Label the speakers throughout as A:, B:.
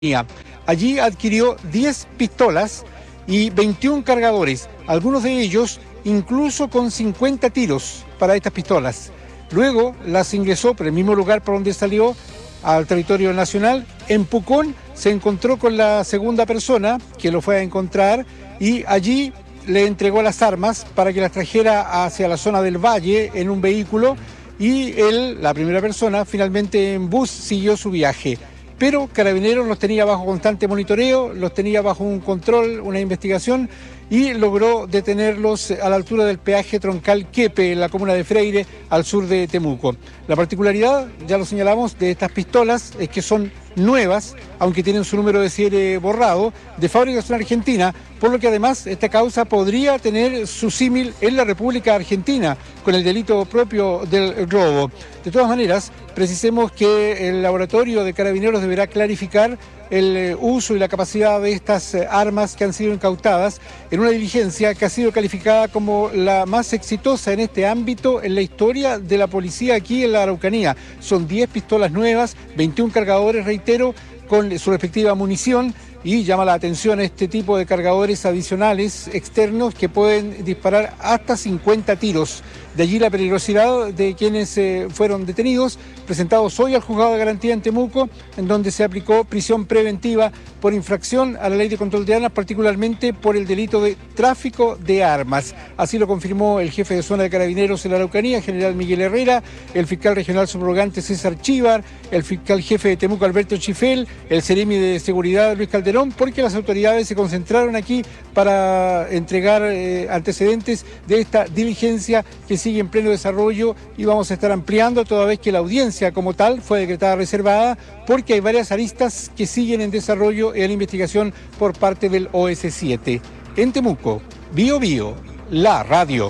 A: Allí adquirió 10 pistolas y 21 cargadores, algunos de ellos incluso con 50 tiros para estas pistolas. Luego las ingresó por el mismo lugar por donde salió al territorio nacional. En Pucón se encontró con la segunda persona que lo fue a encontrar y allí le entregó las armas para que las trajera hacia la zona del valle en un vehículo y él, la primera persona, finalmente en bus siguió su viaje. Pero Carabineros los tenía bajo constante monitoreo, los tenía bajo un control, una investigación y logró detenerlos a la altura del peaje troncal Quepe, en la comuna de Freire, al sur de Temuco. La particularidad, ya lo señalamos, de estas pistolas es que son nuevas, aunque tienen su número de serie borrado, de fabricación argentina, por lo que además esta causa podría tener su símil en la República Argentina, con el delito propio del robo. De todas maneras, precisemos que el laboratorio de Carabineros deberá clarificar el uso y la capacidad de estas armas que han sido incautadas en una diligencia que ha sido calificada como la más exitosa en este ámbito en la historia de la policía aquí en la Araucanía. Son 10 pistolas nuevas, 21 cargadores, reitero, con su respectiva munición, y llama la atención este tipo de cargadores adicionales externos que pueden disparar hasta 50 tiros. De allí la peligrosidad de quienes fueron detenidos, presentados hoy al Juzgado de Garantía en Temuco, en donde se aplicó prisión preventiva por infracción a la Ley de Control de Armas, particularmente por el delito de tráfico de armas. Así lo confirmó el jefe de zona de Carabineros en la Araucanía, general Miguel Herrera, el fiscal regional subrogante César Chívar, el fiscal jefe de Temuco Alberto Chifel, el seremi de seguridad Luis Calderón, porque las autoridades se concentraron aquí para entregar antecedentes de esta diligencia que sigue en pleno desarrollo, y vamos a estar ampliando toda vez que la audiencia como tal fue decretada reservada, porque hay varias aristas que siguen en desarrollo en la investigación por parte del OS7. En Temuco, Bío Bío, la radio.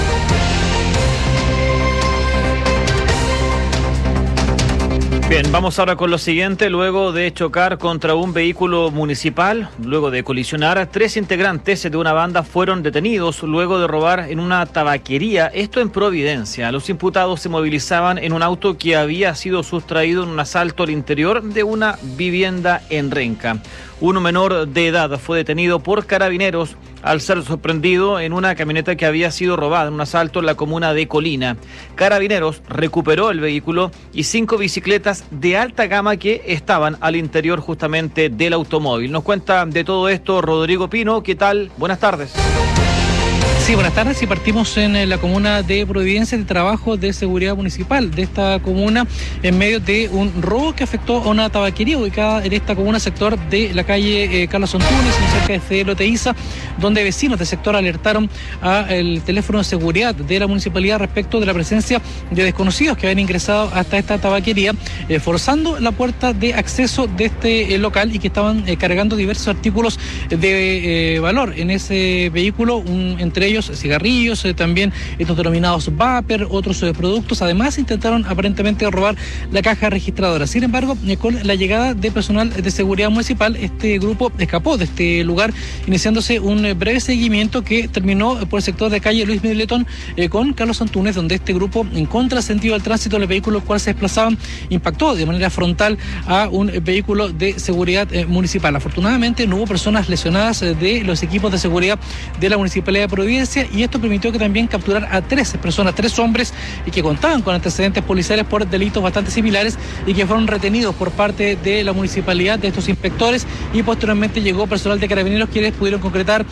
B: Bien, vamos ahora con lo siguiente. Luego de chocar contra un vehículo municipal, luego de colisionar, 3 integrantes de una banda fueron detenidos luego de robar en una tabaquería, esto en Providencia. Los imputados se movilizaban en un auto que había sido sustraído en un asalto al interior de una vivienda en Renca. Un menor de edad fue detenido por Carabineros al ser sorprendido en una camioneta que había sido robada en un asalto en la comuna de Colina. Carabineros recuperó el vehículo y 5 bicicletas de alta gama que estaban al interior justamente del automóvil. Nos cuenta de todo esto Rodrigo Pino. ¿Qué tal? Buenas tardes.
C: Sí, buenas tardes. Y partimos en la comuna de Providencia de trabajo de seguridad municipal de esta comuna en medio de un robo que afectó a una tabaquería ubicada en esta comuna, sector de la calle Carlos Antunes, cerca de Fidel Oteiza, donde vecinos del sector alertaron al teléfono de seguridad de la municipalidad respecto de la presencia de desconocidos que habían ingresado hasta esta tabaquería, forzando la puerta de acceso de este local y que estaban cargando diversos artículos de valor en ese vehículo, entre ellos cigarrillos, también estos denominados vapor, otros productos. Además intentaron aparentemente robar la caja registradora. Sin embargo, con la llegada de personal de seguridad municipal, este grupo escapó de este lugar, iniciándose un breve seguimiento que terminó por el sector de calle Luis Middleton con Carlos Antunes, donde este grupo, en contrasentido del tránsito del vehículo al cual se desplazaban, impactó de manera frontal a un vehículo de seguridad municipal. Afortunadamente no hubo personas lesionadas de los equipos de seguridad de la Municipalidad de Providencia, y esto permitió que también capturar a 3 personas, 3 hombres, y que contaban con antecedentes policiales por delitos bastante similares y que fueron retenidos por parte de la municipalidad, de estos inspectores, y posteriormente llegó personal de Carabineros quienes pudieron concretar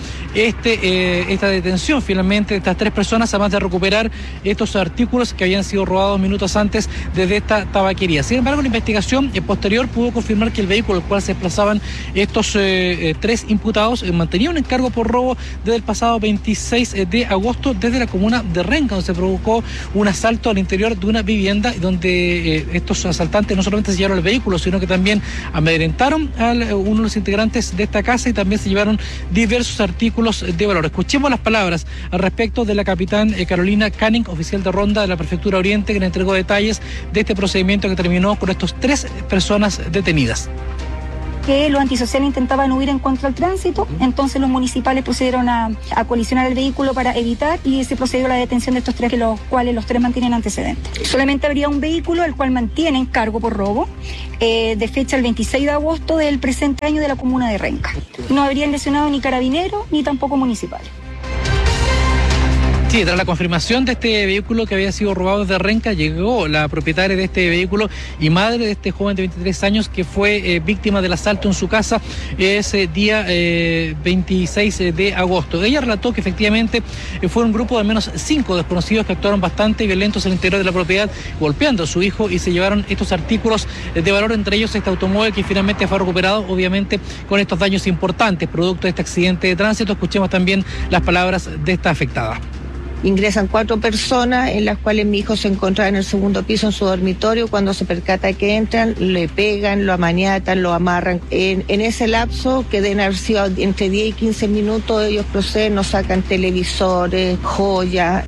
C: esta detención finalmente de estas 3 personas, además de recuperar estos artículos que habían sido robados minutos antes desde esta tabaquería. Sin embargo, la investigación posterior pudo confirmar que el vehículo al cual se desplazaban estos 3 imputados mantenía un encargo por robo desde el pasado 26 de agosto desde la comuna de Renca, donde se provocó un asalto al interior de una vivienda, donde estos asaltantes no solamente se llevaron el vehículo, sino que también amedrentaron a uno de los integrantes de esta casa y también se llevaron diversos artículos de valor. Escuchemos las palabras al respecto de la capitán Carolina Canning, oficial de ronda de la Prefectura Oriente, que le entregó detalles de este procedimiento que terminó con estos 3 personas detenidas.
D: que los antisociales intentaban huir en contra del tránsito, entonces los municipales procedieron a colisionar el vehículo para evitar y se procedió a la detención de estos tres, los cuales los tres mantienen antecedentes. Solamente habría un vehículo el cual mantienen cargo por robo, de fecha el 26 de agosto del presente año de la comuna de Renca. No habrían lesionado ni carabineros ni tampoco municipales.
C: Sí, tras la confirmación de este vehículo que había sido robado desde Renca, llegó la propietaria de este vehículo y madre de este joven de 23 años que fue víctima del asalto en su casa ese día 26 de agosto. Ella relató que efectivamente fue un grupo de al menos 5 desconocidos que actuaron bastante violentos en el interior de la propiedad, golpeando a su hijo y se llevaron estos artículos de valor, entre ellos este automóvil que finalmente fue recuperado, obviamente con estos daños importantes producto de este accidente de tránsito. Escuchemos también las palabras de esta afectada.
E: Ingresan 4 personas, en las cuales mi hijo se encontraba en el segundo piso en su dormitorio. Cuando se percata que entran, le pegan, lo amaniatan, lo amarran. En ese lapso, que deben haber sido entre 10 y 15 minutos, ellos proceden, nos sacan televisores, joyas.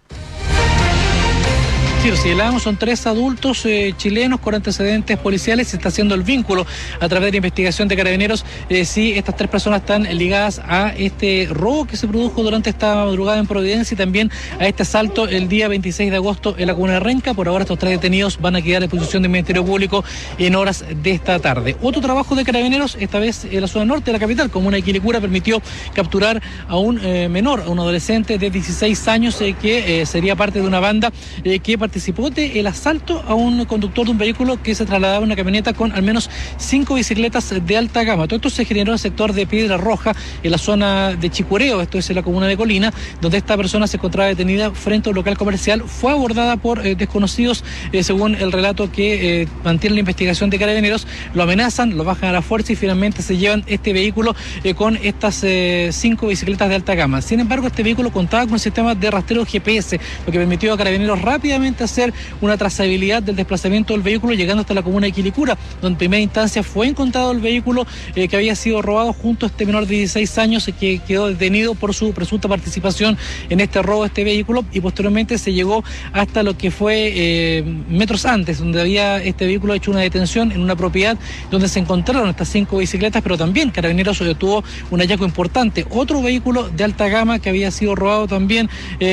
C: Sí, lo señalábamos, son 3 adultos chilenos con antecedentes policiales. Se está haciendo el vínculo a través de la investigación de Carabineros si estas 3 personas están ligadas a este robo que se produjo durante esta madrugada en Providencia y también a este asalto el día 26 de agosto en la comuna de Renca. Por ahora estos 3 detenidos van a quedar a disposición del Ministerio Público en horas de esta tarde. Otro trabajo de Carabineros, esta vez en la zona norte de la capital, comuna de Quilicura, permitió capturar a un menor, a un adolescente de 16 años que sería parte de una banda que participó del asalto a un conductor de un vehículo que se trasladaba en una camioneta con al menos 5 bicicletas de alta gama. Todo esto se generó en el sector de Piedra Roja, en la zona de Chicureo, esto es en la comuna de Colina, donde esta persona se encontraba detenida frente a un local comercial. Fue abordada por desconocidos, según el relato que mantiene la investigación de Carabineros. Lo amenazan, lo bajan a la fuerza y finalmente se llevan este vehículo con estas 5 bicicletas de alta gama. Sin embargo, este vehículo contaba con un sistema de rastreo GPS, lo que permitió a Carabineros rápidamente hacer una trazabilidad del desplazamiento del vehículo, llegando hasta la comuna de Quilicura, donde en primera instancia fue encontrado el vehículo que había sido robado junto a este menor de 16 años que quedó detenido por su presunta participación en este robo de este vehículo, y posteriormente se llegó hasta lo que fue metros antes, donde había este vehículo hecho una detención en una propiedad donde se encontraron estas 5 bicicletas, pero también Carabineros tuvo un hallazgo importante, otro vehículo de alta gama que había sido robado también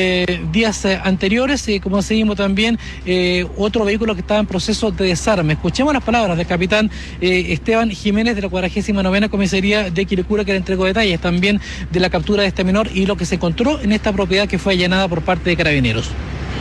C: días anteriores, como seguimos también otro vehículo que estaba en proceso de desarme. Escuchemos las palabras del capitán Esteban Jiménez de la 49ª Comisaría de Quilicura, que le entregó detalles también de la captura de este menor y lo que se encontró en esta propiedad que fue allanada por parte de Carabineros.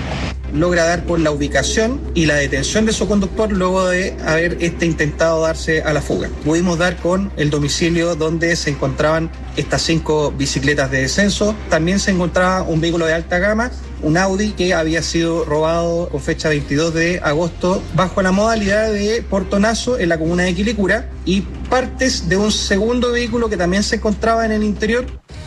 F: Logra dar con la ubicación y la detención de su conductor luego de haber intentado darse a la fuga. Pudimos dar con el domicilio donde se encontraban estas 5 bicicletas de descenso. También se encontraba un vehículo de alta gama, un Audi, que había sido robado con fecha 22 de agosto bajo la modalidad de portonazo en la comuna de Quilicura, y partes de un segundo vehículo que también se encontraba en el interior.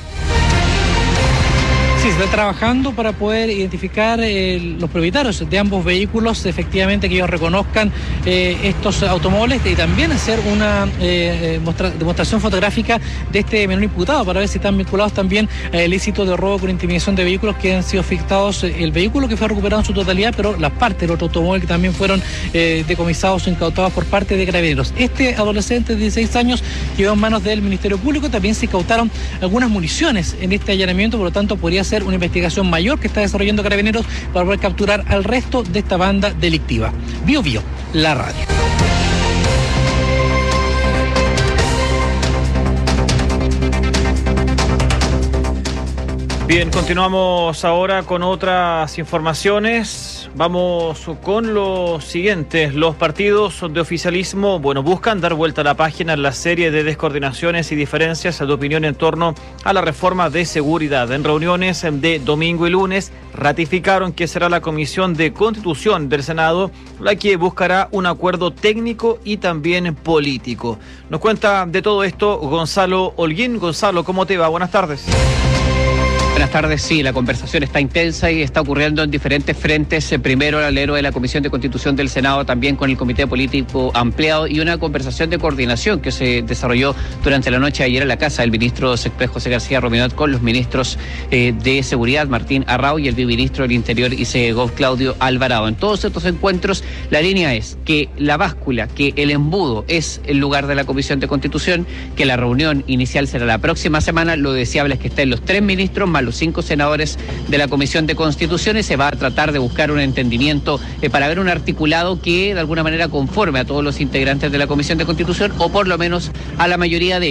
C: Sí, se está trabajando para poder identificar los propietarios de ambos vehículos, efectivamente que ellos reconozcan estos automóviles, y también hacer una demostración fotográfica de este menor imputado para ver si están vinculados también al ilícito de robo con intimidación de vehículos, que han sido afectados el vehículo que fue recuperado en su totalidad, pero las partes del otro automóvil que también fueron decomisados o incautados por parte de Carabineros. Este adolescente de 16 años quedó en manos del Ministerio Público. También se incautaron algunas municiones en este allanamiento, por lo tanto podría ser una investigación mayor que está desarrollando Carabineros para poder capturar al resto de esta banda delictiva. Bio Bio, la radio.
B: Bien, continuamos ahora con otras informaciones. Vamos con lo siguiente. Los partidos de oficialismo, buscan dar vuelta a la página en la serie de descoordinaciones y diferencias de opinión en torno a la reforma de seguridad. En reuniones de domingo y lunes ratificaron que será la Comisión de Constitución del Senado la que buscará un acuerdo técnico y también político. Nos cuenta de todo esto Gonzalo Holguín. Gonzalo, ¿cómo te va? Buenas tardes.
G: Buenas tardes. Sí, la conversación está intensa y está ocurriendo en diferentes frentes. Primero, al alero de la Comisión de Constitución del Senado, también con el Comité Político Ampliado, y una conversación de coordinación que se desarrolló durante la noche de ayer en la casa del ministro sector José García Rominot con los ministros de Seguridad, Martín Arrau, y el viceministro del Interior y Segov, Claudio Alvarado. En todos estos encuentros, la línea es que la báscula, que el embudo es el lugar de la Comisión de Constitución, que la reunión inicial será la próxima semana. Lo deseable es que estén los 3 ministros más los 5 senadores de la Comisión de Constitución, y se va a tratar de buscar un entendimiento para ver un articulado que de alguna manera conforme a todos los integrantes de la Comisión de Constitución, o por lo menos a la mayoría de